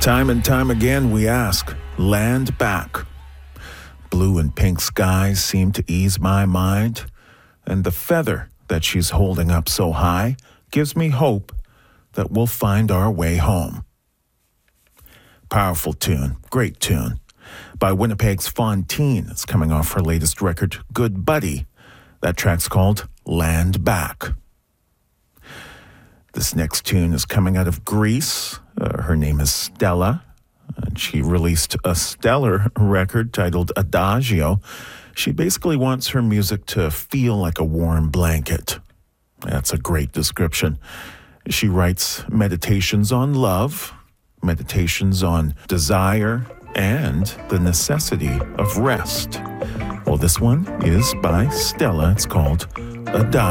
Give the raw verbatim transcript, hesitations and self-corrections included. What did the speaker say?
Time and time again we ask, land back. Blue and pink skies seem to ease my mind, and the feather that she's holding up so high gives me hope that we'll find our way home. Powerful tune, great tune, by Winnipeg's Fontaine. It's coming off her latest record, Good Buddy. That track's called Land Back. This next tune is coming out of Greece. Uh, her name is Stella, and she released a stellar record titled Adagio. She basically wants her music to feel like a warm blanket. That's a great description. She writes meditations on love, meditations on desire, and the necessity of rest. Well, this one is by Stella. It's called Adagio.